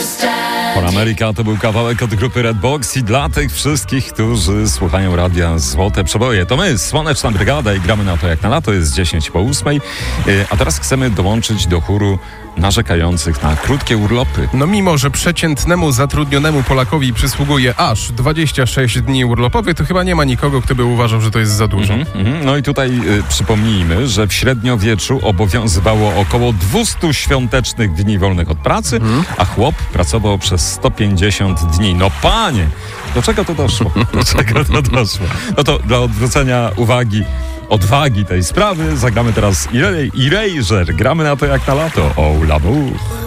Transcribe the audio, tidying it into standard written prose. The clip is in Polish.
For America to był kawałek od grupy Redbox i dla tych wszystkich, którzy słuchają radia Złote Przeboje. To my, Słoneczna Brygada, i gramy na to jak na lato, jest 10:08. A teraz chcemy dołączyć do chóru narzekających na krótkie urlopy. No mimo, że przeciętnemu zatrudnionemu Polakowi przysługuje aż 26 dni urlopowych, to chyba nie ma nikogo, kto by uważał, że to jest za dużo. No i tutaj przypomnijmy, że w średniowieczu obowiązywało około 200 świątecznych dni wolnych od pracy, a chłop pracował przez 150 dni. No panie, do czego to doszło? No to dla odwrócenia odwagi tej sprawy zagramy teraz Erasure. Gramy na to jak na lato. Oh l'amour.